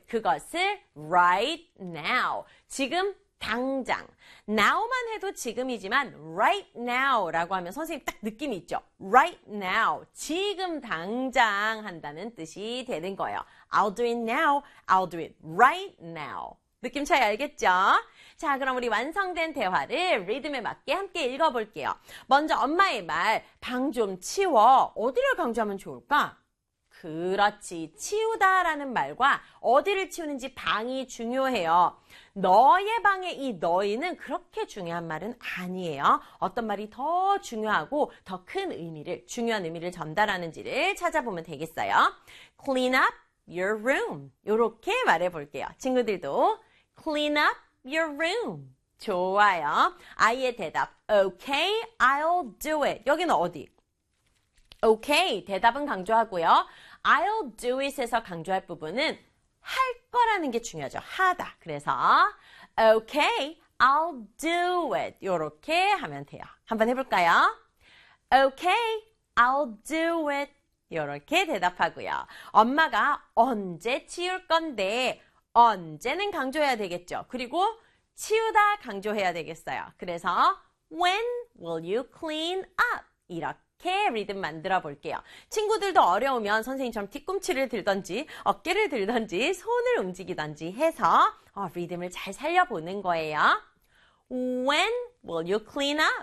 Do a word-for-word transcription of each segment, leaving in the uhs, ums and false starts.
그것을 right now. 지금 당장. now만 해도 지금이지만 right now라고 하면 선생님 딱 느낌이 있죠. right now. 지금 당장 한다는 뜻이 되는 거예요. I'll do it now. I'll do it right now. 느낌 차이 알겠죠? 자, 그럼 우리 완성된 대화를 리듬에 맞게 함께 읽어볼게요. 먼저 엄마의 말, 방 좀 치워. 어디를 강조하면 좋을까? 그렇지. 치우다라는 말과 어디를 치우는지 방이 중요해요. 너의 방의 이 너희는 그렇게 중요한 말은 아니에요. 어떤 말이 더 중요하고 더 큰 의미를, 중요한 의미를 전달하는지를 찾아보면 되겠어요. Clean up your room. 이렇게 말해볼게요. 친구들도 clean up your room. 좋아요. 아이의 대답. Okay, I'll do it. 여기는 어디? Okay, 대답은 강조하고요. I'll do it에서 강조할 부분은 할 거라는 게 중요하죠. 하다. 그래서 Okay, I'll do it. 이렇게 하면 돼요. 한번 해볼까요? Okay, I'll do it. 이렇게 대답하고요. 엄마가 언제 치울 건데 언제는 강조해야 되겠죠. 그리고 치우다 강조해야 되겠어요. 그래서 When will you clean up? 이렇게 리듬 만들어 볼게요. 친구들도 어려우면 선생님처럼 뒤꿈치를 들던지 어깨를 들던지 손을 움직이던지 해서 어, 리듬을 잘 살려보는 거예요. When will you clean up?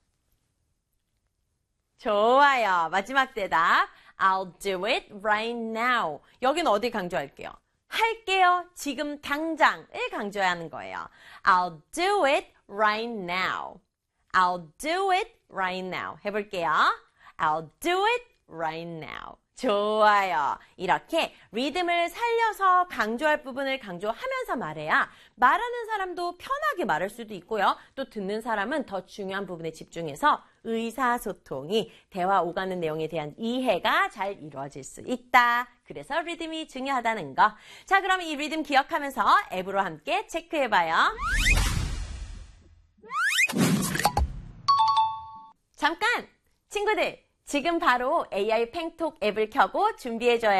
좋아요. 마지막 대답. I'll do it right now. 여기는 어디 강조할게요? 할게요. 지금 당장을 강조해야 하는 거예요. I'll do it right now. I'll do it right now. 해볼게요. I'll do it right now. 좋아요. 이렇게 리듬을 살려서 강조할 부분을 강조하면서 말해야 말하는 사람도 편하게 말할 수도 있고요. 또 듣는 사람은 더 중요한 부분에 집중해서 의사소통이 대화 오가는 내용에 대한 이해가 잘 이루어질 수 있다. 그래서 리듬이 중요하다는 거. 자, 그럼 이 리듬 기억하면서 앱으로 함께 체크해봐요. 잠깐! 친구들! 지금 바로 에이아이 팽톡 앱을 켜고 준비해줘요.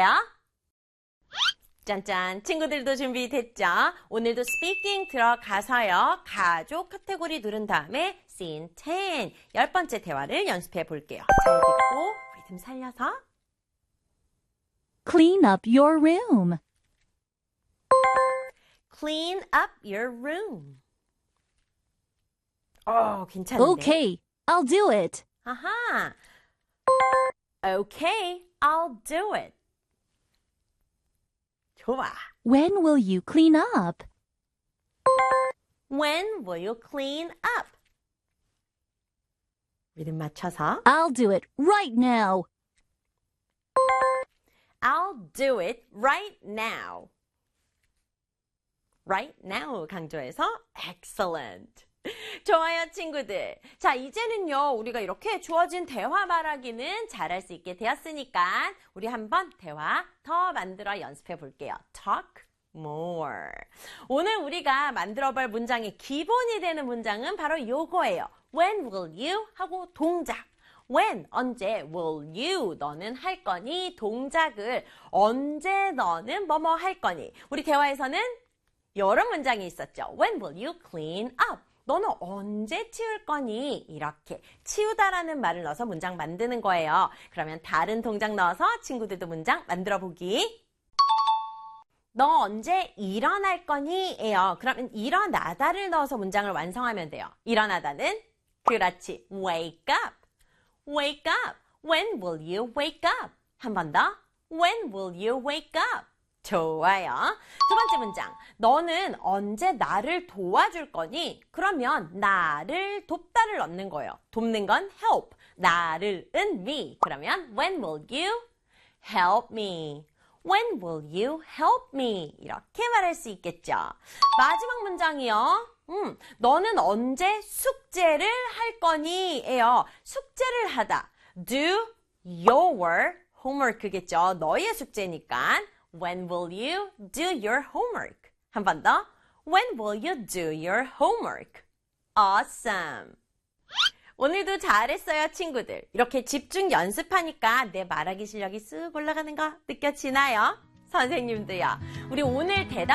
짠짠! 친구들도 준비됐죠? 오늘도 스피킹 들어가서요. 가족 카테고리 누른 다음에 씬 텐, 열 번째 대화를 연습해 볼게요. 잘 듣고 리듬 살려서 Clean up your room. Clean up your room. 어, 괜찮은데? Okay, I'll do it. 아하. Okay, I'll do it. 좋아. When will you clean up? When will you clean up? 리듬 맞춰서 I'll do it right now. I'll do it right now. Right now 강조해서 excellent. 좋아요, 친구들. 자, 이제는요, 우리가 이렇게 주어진 대화 말하기는 잘할 수 있게 되었으니까 우리 한번 대화 더 만들어 연습해 볼게요. Talk more. 오늘 우리가 만들어 볼 문장의 기본이 되는 문장은 바로 요거예요. When will you? 하고 동작. When, 언제, will you, 너는 할 거니, 동작을 언제 너는 뭐뭐 할 거니. 우리 대화에서는 이런 문장이 있었죠. When will you clean up? 너는 언제 치울 거니? 이렇게 치우다라는 말을 넣어서 문장 만드는 거예요. 그러면 다른 동작 넣어서 친구들도 문장 만들어 보기. 너 언제 일어날 거니? 예요. 그러면 일어나다를 넣어서 문장을 완성하면 돼요. 일어나다는 그렇지. Wake up. Wake up. When will you wake up? 한 번 더. When will you wake up? 좋아요. 두 번째 문장. 너는 언제 나를 도와줄 거니? 그러면 나를 돕다를 넣는 거예요. 돕는 건 help. 나를은 me. 그러면 when will you help me? When will you help me? 이렇게 말할 수 있겠죠. 마지막 문장이요. 음, 너는 언제 숙제를 할 거니? 예요. 숙제를 하다. Do your homework겠죠. 너의 숙제니까. When will you do your homework? 한 번 더. When will you do your homework? Awesome. 오늘도 잘했어요, 친구들. 이렇게 집중 연습하니까 내 말하기 실력이 쓱 올라가는 거 느껴지나요? 선생님도요. 우리 오늘 대답